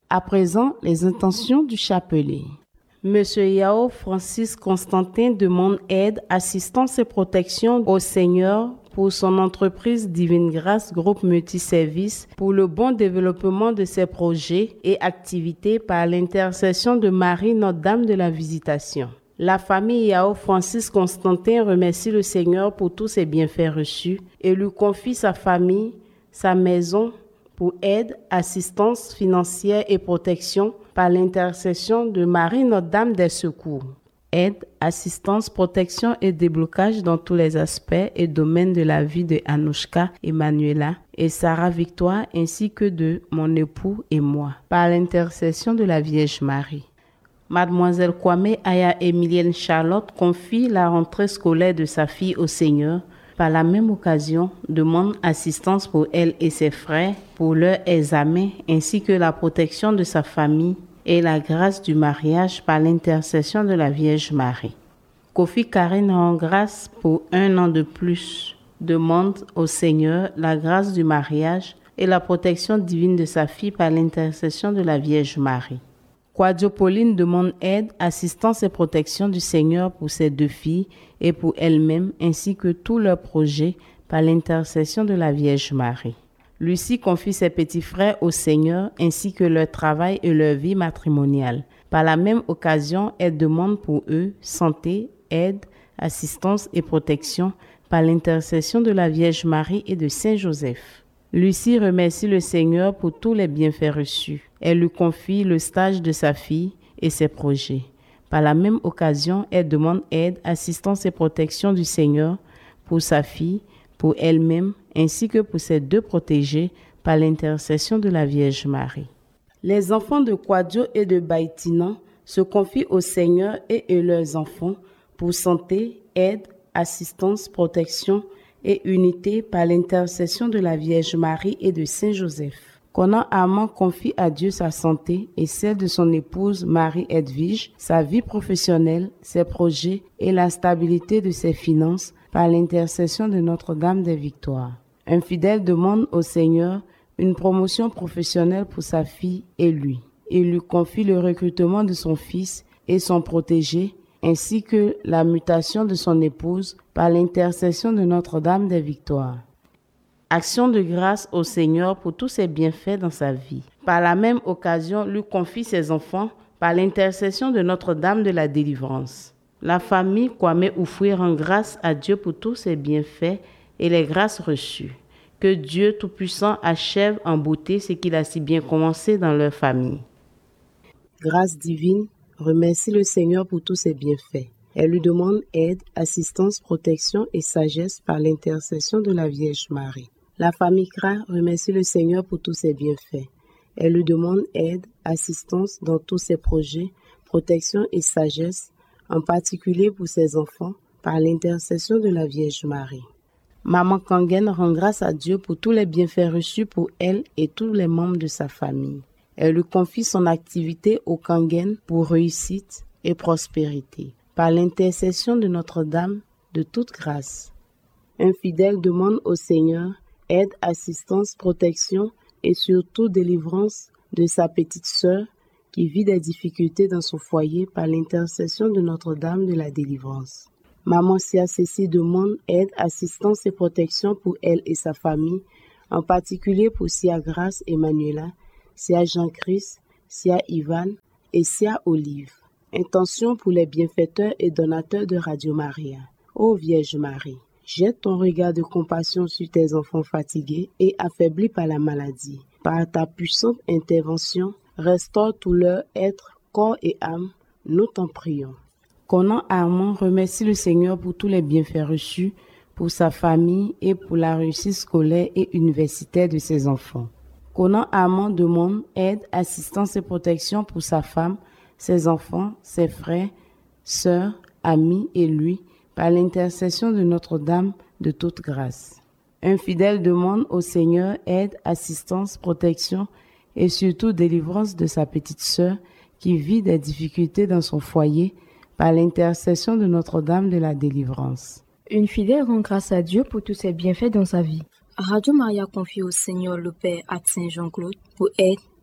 À présent, les intentions du chapelet. Monsieur Yao Francis Constantin demande aide, assistance et protection au Seigneur pour son entreprise Divine Grâce Groupe Multiservice pour le bon développement de ses projets et activités par l'intercession de Marie Notre-Dame de la Visitation. La famille Yao Francis Constantin remercie le Seigneur pour tous ses bienfaits reçus et lui confie sa famille, sa maison pour aide, assistance financière et protection par l'intercession de Marie Notre-Dame des Secours. Aide, assistance, protection et déblocage dans tous les aspects et domaines de la vie de Anouchka, Emmanuela et Sarah Victoire ainsi que de mon époux et moi par l'intercession de la Vierge Marie. Mademoiselle Kwame Aya Emilienne Charlotte confie la rentrée scolaire de sa fille au Seigneur. Par la même occasion, demande assistance pour elle et ses frères pour leur examen ainsi que la protection de sa famille et la grâce du mariage par l'intercession de la Vierge Marie. Kofi Karine rend grâce pour 1 an de plus. Demande au Seigneur la grâce du mariage et la protection divine de sa fille par l'intercession de la Vierge Marie. Kwadjo Pauline demande aide, assistance et protection du Seigneur pour ses 2 filles et pour elle-même, ainsi que tous leurs projets par l'intercession de la Vierge Marie. Lucie confie ses petits frères au Seigneur, ainsi que leur travail et leur vie matrimoniale. Par la même occasion, elle demande pour eux santé, aide, assistance et protection par l'intercession de la Vierge Marie et de Saint Joseph. Lucie remercie le Seigneur pour tous les bienfaits reçus. Elle lui confie le stage de sa fille et ses projets. Par la même occasion, elle demande aide, assistance et protection du Seigneur pour sa fille, pour elle-même, ainsi que pour ses 2 protégés par l'intercession de la Vierge Marie. Les enfants de Kwadjo et de Baïtina se confient au Seigneur et leurs enfants pour santé, aide, assistance, protection et unité par l'intercession de la Vierge Marie et de Saint Joseph. Conan Armand confie à Dieu sa santé et celle de son épouse Marie-Edwige, sa vie professionnelle, ses projets et la stabilité de ses finances par l'intercession de Notre-Dame des Victoires. Un fidèle demande au Seigneur une promotion professionnelle pour sa fille et lui. Il lui confie le recrutement de son fils et son protégé, ainsi que la mutation de son épouse par l'intercession de Notre-Dame des Victoires. Action de grâce au Seigneur pour tous ses bienfaits dans sa vie. Par la même occasion, lui confie ses enfants par l'intercession de Notre-Dame de la Délivrance. La famille Kwame Oufoué rend grâce à Dieu pour tous ses bienfaits et les grâces reçues. Que Dieu Tout-Puissant achève en beauté ce qu'il a si bien commencé dans leur famille. Grâce divine, remercie le Seigneur pour tous ses bienfaits. Elle lui demande aide, assistance, protection et sagesse par l'intercession de la Vierge Marie. La famille Kra remercie le Seigneur pour tous ses bienfaits. Elle lui demande aide, assistance dans tous ses projets, protection et sagesse, en particulier pour ses enfants, par l'intercession de la Vierge Marie. Maman Kangen rend grâce à Dieu pour tous les bienfaits reçus pour elle et tous les membres de sa famille. Elle lui confie son activité au Kangen pour réussite et prospérité, par l'intercession de Notre-Dame de toute grâce. Un fidèle demande au Seigneur aide, assistance, protection et surtout délivrance de sa petite sœur qui vit des difficultés dans son foyer par l'intercession de Notre-Dame de la Délivrance. Maman Sia Cécile demande aide, assistance et protection pour elle et sa famille, en particulier pour Sia Grace Emmanuela, Sia Jean-Christ, Sia Ivan et Sia Olive. Intention pour les bienfaiteurs et donateurs de Radio Maria. Ô Vierge Marie, jette ton regard de compassion sur tes enfants fatigués et affaiblis par la maladie. Par ta puissante intervention, restaure tout leur être, corps et âme, nous t'en prions. Conan Armand remercie le Seigneur pour tous les bienfaits reçus, pour sa famille et pour la réussite scolaire et universitaire de ses enfants. Conan Armand demande aide, assistance et protection pour sa femme, ses enfants, ses frères, sœurs, amis et lui, par l'intercession de Notre-Dame de toute grâce. Un fidèle demande au Seigneur aide, assistance, protection et surtout délivrance de sa petite sœur qui vit des difficultés dans son foyer par l'intercession de Notre-Dame de la Délivrance. Une fidèle rend grâce à Dieu pour tous ses bienfaits dans sa vie. Radio Maria confie au Seigneur le Père à Saint Jean-Claude pour aide,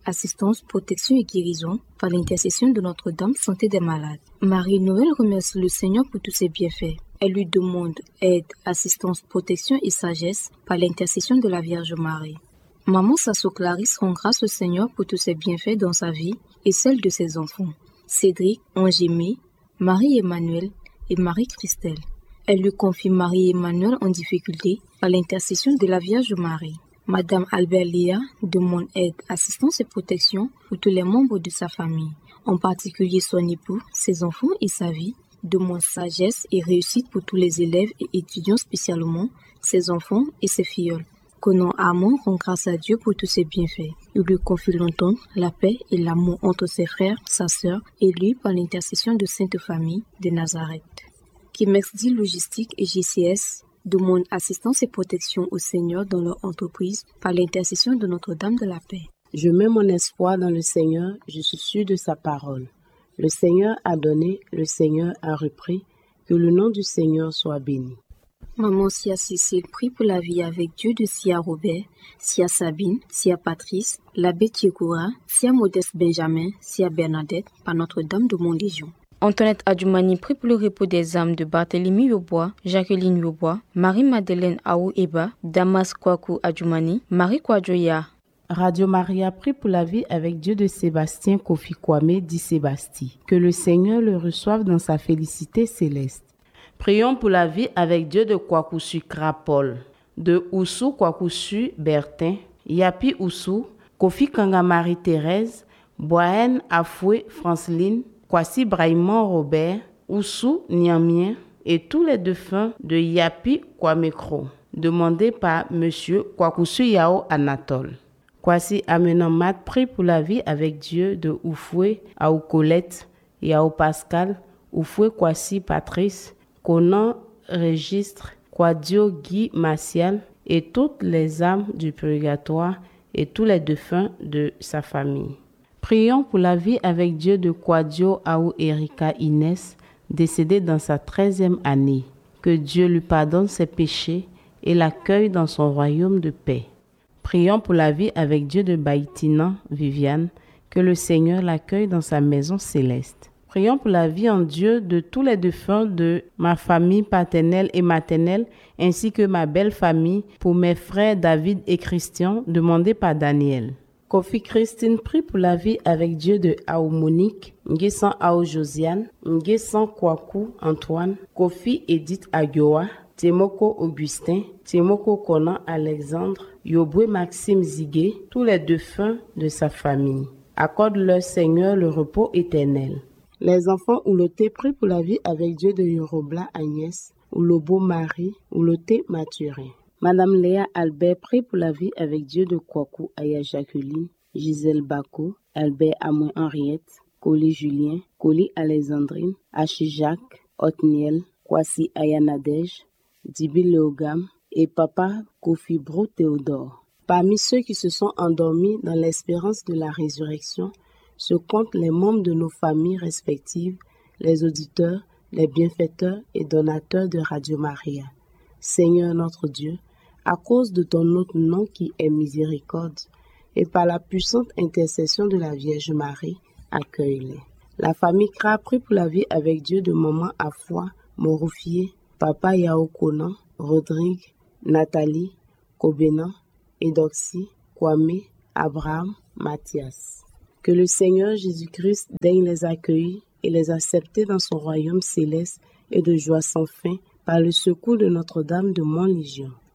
assistance, protection et guérison par l'intercession de Notre-Dame, santé des malades. Marie-Noël remercie le Seigneur pour tous ses bienfaits. Elle lui demande aide, assistance, protection et sagesse par l'intercession de la Vierge Marie. Maman Sasso Clarisse rend grâce au Seigneur pour tous ses bienfaits dans sa vie et celle de ses enfants. Cédric, Angémé, Marie-Emmanuel et Marie-Christelle. Elle lui confie Marie-Emmanuel en difficulté par l'intercession de la Vierge Marie. Madame Albert Léa demande aide, assistance et protection pour tous les membres de sa famille, en particulier son époux, ses enfants et sa vie. Demande sagesse et réussite pour tous les élèves et étudiants, spécialement ses enfants et ses filleuls. Conan Armand rend grâce à Dieu pour tous ses bienfaits. Il lui confie longtemps la paix et l'amour entre ses frères, sa sœur et lui par l'intercession de Sainte Famille de Nazareth. Kimexdi Logistique et GCS demandent assistance et protection au Seigneur dans leur entreprise par l'intercession de Notre-Dame de la Paix. Je mets mon espoir dans le Seigneur, je suis sûr de sa parole. Le Seigneur a donné, le Seigneur a repris, que le nom du Seigneur soit béni. Maman Sia Cécile prie pour la vie avec Dieu de Sia Robert, Sia Sabine, Sia Patrice, l'abbé Tiekoura, Sia Modeste Benjamin, Sia Bernadette, par Notre-Dame de Montlégion. Antoinette Adjoumani prie pour le repos des âmes de Barthélemy Yobois, Jacqueline Yobois, Marie-Madeleine Aou Eba, Damas Kwaku Adjoumani, Marie Kwadjoya. Radio Maria prie pour la vie avec Dieu de Sébastien Kofi Kwame dit Sébastien. Que le Seigneur le reçoive dans sa félicité céleste. Prions pour la vie avec Dieu de Kwakusu Krapol, de Oussou Kwakusu Bertin, Yapi Oussou, Kofi Kanga Marie-Thérèse, Boahen Afoué Franceline, Kwasi Braimon Robert, Oussou Niamien et tous les défunts de Yapi Kwamekro, demandés par M. Kwakusu Yao Anatole. Kwasi Amenan Mat prie pour la vie avec Dieu de Oufoué Aou Colette, Yao Pascal, Oufoué Kwasi Patrice, Conan Registre, Kwadio Guy Maciel et toutes les âmes du purgatoire et tous les défunts de sa famille. Prions pour la vie avec Dieu de Kwadio Aou Erika Inès, décédée dans sa 13e année. Que Dieu lui pardonne ses péchés et l'accueille dans son royaume de paix. Prions pour la vie avec Dieu de Baïtina Viviane, que le Seigneur l'accueille dans sa maison céleste. Prions pour la vie en Dieu de tous les défunts de ma famille paternelle et maternelle, ainsi que ma belle famille, pour mes frères David et Christian, demandés par Daniel. Kofi Christine prie pour la vie avec Dieu de Aou Monique, Nguessan Aou Josiane, Nguessan Kwaku Antoine, Kofi Edith Agioa, Temoko Augustin, Temoko Conan Alexandre, Yoboué Maxime Zigué, tous les défunts de sa famille. Accorde-leur Seigneur le repos éternel. Les enfants Ouloté prient pour la vie avec Dieu de Yorobla Agnès, Oulobo Marie, Ouloté Mathurin. Madame Léa Albert prie pour la vie avec Dieu de Kwaku Aya Jacqueline, Gisèle Bako, Albert Amoin Henriette, Coli Julien, Coli Alexandrine, Hachi Jacques, Otniel, Kwasi Aya Nadège, Dibi Léogam et Papa Kofi Bro Théodore. Parmi ceux qui se sont endormis dans l'espérance de la résurrection, se comptent les membres de nos familles respectives, les auditeurs, les bienfaiteurs et donateurs de Radio Maria. Seigneur notre Dieu, à cause de ton autre nom qui est miséricorde, et par la puissante intercession de la Vierge Marie, accueille-les. La famille Kra prie pour la vie avec Dieu de Maman Afoi, Moroufié, Papa Yao Conan, Rodrigue, Nathalie, Kobena, Edoxy, Kwame, Abraham, Mathias. Que le Seigneur Jésus-Christ daigne les accueillir et les accepter dans son royaume céleste et de joie sans fin par le secours de Notre-Dame de Montlégion.